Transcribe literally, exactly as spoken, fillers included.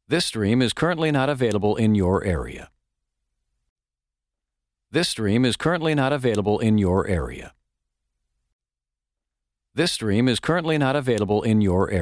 This stream is currently not available in your area. This stream is currently not available in your area. This stream is currently not available in your area.